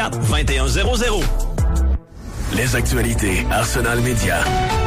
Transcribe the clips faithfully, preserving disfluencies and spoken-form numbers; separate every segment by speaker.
Speaker 1: vingt et un zéro zéro.
Speaker 2: Les actualités Arsenal Média.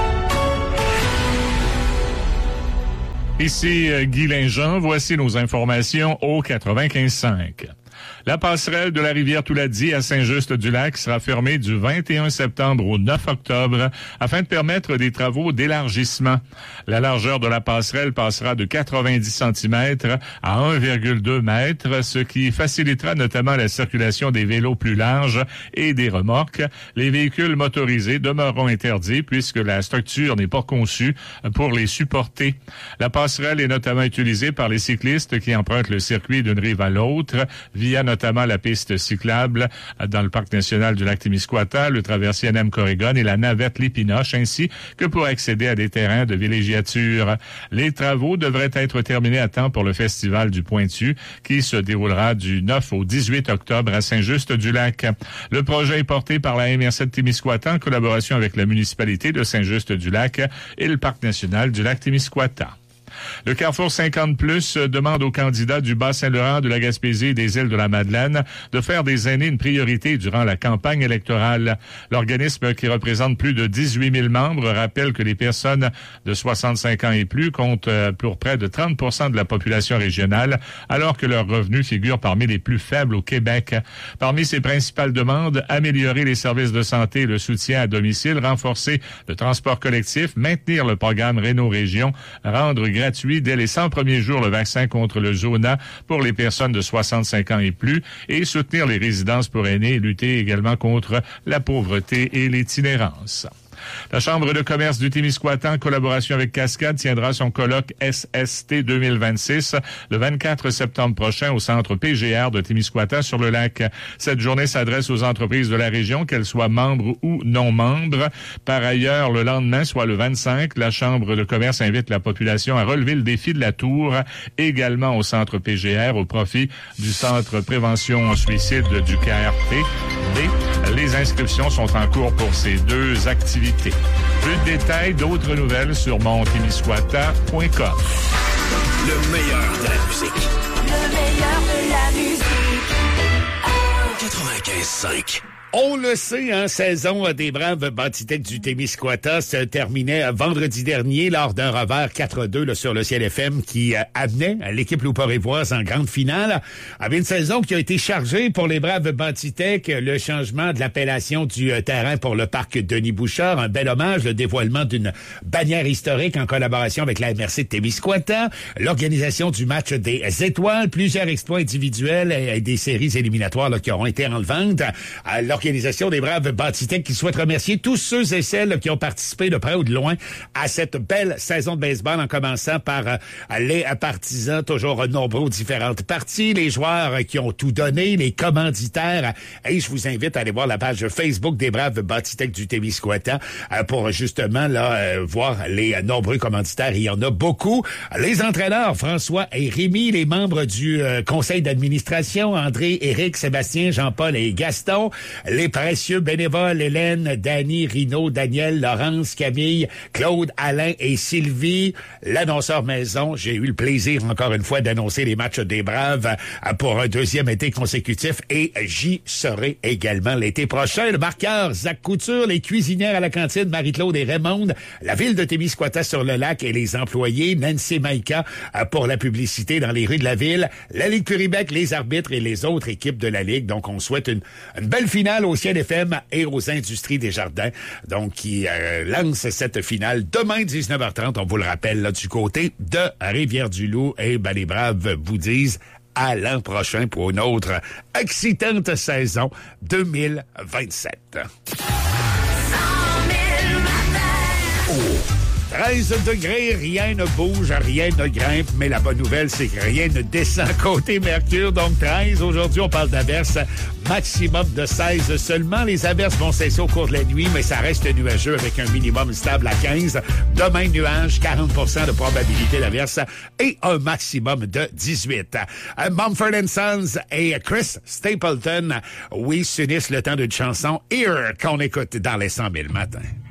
Speaker 3: Ici euh, Guy Linjean, voici nos informations au quatre-vingt-quinze cinq. La passerelle de la rivière Touladi à Saint-Just-du-Lac sera fermée du vingt et un septembre au neuf octobre afin de permettre des travaux d'élargissement. La largeur de la passerelle passera de quatre-vingt-dix centimètres à un virgule deux mètres, ce qui facilitera notamment la circulation des vélos plus larges et des remorques. Les véhicules motorisés demeureront interdits puisque la structure n'est pas conçue pour les supporter. La passerelle est notamment utilisée par les cyclistes qui empruntent le circuit d'une rive à l'autre via notamment la piste cyclable dans le parc national du Lac-Témiscouata, le traversier N M Corrigan et la navette Lépinoche, ainsi que pour accéder à des terrains de villégiature. Les travaux devraient être terminés à temps pour le festival du Pointu, qui se déroulera du neuf au dix-huit octobre à Saint-Just-du-Lac. Le projet est porté par la M R C de Témiscouata en collaboration avec la municipalité de Saint-Just-du-Lac et le parc national du Lac-Témiscouata. Le Carrefour cinquante plus demande aux candidats du Bas-Saint-Laurent, de la Gaspésie et des îles de la Madeleine de faire des aînés une priorité durant la campagne électorale. L'organisme, qui représente plus de dix-huit mille membres, rappelle que les personnes de soixante-cinq ans et plus comptent pour près de trente pour cent de la population régionale, alors que leurs revenus figurent parmi les plus faibles au Québec. Parmi ses principales demandes, améliorer les services de santé et le soutien à domicile, renforcer le transport collectif, maintenir le programme Réno-Région, rendre gratuit dès les cent premiers jours le vaccin contre le Zona pour les personnes de soixante-cinq ans et plus et soutenir les résidences pour aînés et lutter également contre la pauvreté et l'itinérance. La Chambre de commerce du Témiscouata, en collaboration avec Cascade, tiendra son colloque S S T deux mille vingt-six le vingt-quatre septembre prochain au centre P G R de Témiscouata sur le lac. Cette journée s'adresse aux entreprises de la région, qu'elles soient membres ou non membres. Par ailleurs, le lendemain, soit le vingt-cinq, la Chambre de commerce invite la population à relever le défi de la tour, également au centre P G R, au profit du Centre Prévention Suicide du K R T D. Les inscriptions sont en cours pour ces deux activités. Plus de détails, d'autres nouvelles sur montémiscouata point com.
Speaker 2: Le meilleur de la musique.
Speaker 4: Le meilleur de la musique. Oh.
Speaker 2: quatre-vingt-quinze cinq.
Speaker 5: On le sait, hein, saison des braves Bantitech du Témiscouata se terminait vendredi dernier lors d'un revers quatre deux là, sur le ciel F M qui euh, amenait l'équipe loup-porivoise en grande finale. Avait une saison qui a été chargée pour les braves Bantitech, le changement de l'appellation du euh, terrain pour le parc Denis Bouchard, un bel hommage, le dévoilement d'une bannière historique en collaboration avec la M R C de Témiscouata, l'organisation du match des étoiles, plusieurs exploits individuels et, et des séries éliminatoires là, qui auront été en vente. Euh, L'organisation des braves Bantitech qui souhaite remercier tous ceux et celles qui ont participé de près ou de loin à cette belle saison de baseball, en commençant par euh, les partisans, toujours nombreux aux différentes parties, les joueurs qui ont tout donné, les commanditaires. Et je vous invite à aller voir la page Facebook des braves Bantitech du Témiscouata euh, pour justement là euh, voir les euh, nombreux commanditaires. Il y en a beaucoup. Les entraîneurs, François et Rémi, les membres du euh, conseil d'administration, André, Éric, Sébastien, Jean-Paul et Gaston, les précieux bénévoles, Hélène, Dany, Rino, Daniel, Laurence, Camille, Claude, Alain et Sylvie, l'annonceur maison. J'ai eu le plaisir encore une fois d'annoncer les matchs des Braves pour un deuxième été consécutif et j'y serai également l'été prochain. Le marqueur, Zach Couture, les cuisinières à la cantine, Marie-Claude et Raymond, la ville de Témiscouata sur le lac et les employés, Nancy Maïka pour la publicité dans les rues de la ville, la Ligue Puribec, les arbitres et les autres équipes de la Ligue. Donc, on souhaite une, une belle finale au Ciel F M et aux Industries des Jardins, donc qui euh, lance cette finale demain dix-neuf heures trente, on vous le rappelle, là, du côté de Rivière-du-Loup. Et ben, les Braves vous disent à l'an prochain pour une autre excitante saison deux mille vingt-sept. treize degrés, rien ne bouge, rien ne grimpe, mais la bonne nouvelle, c'est que rien ne descend côté Mercure. Donc treize, aujourd'hui, on parle d'averses, maximum de seize seulement. Les averses vont cesser au cours de la nuit, mais ça reste nuageux avec un minimum stable à quinze. Demain, nuage, quarante pour cent de probabilité d'averse et un maximum de dix-huit. Mumford and Sons et Chris Stapleton, oui, s'unissent le temps d'une chanson Here qu'on écoute dans les cent mille matins.